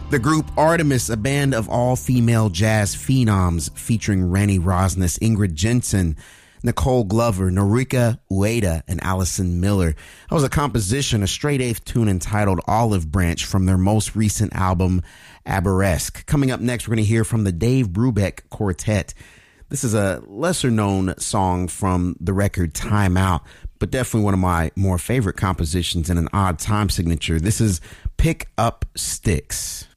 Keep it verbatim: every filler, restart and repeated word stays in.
The group Artemis, a band of all-female jazz phenoms featuring Rennie Rosnes, Ingrid Jensen, Nicole Glover, Norika Ueda, and Allison Miller. That was a composition, a straight-eighth tune entitled Olive Branch from their most recent album, Aberesque. Coming up next, we're going to hear from the Dave Brubeck Quartet. This is a lesser-known song from the record Time Out, but definitely one of my more favorite compositions and an odd time signature. This is Pick Up Sticks.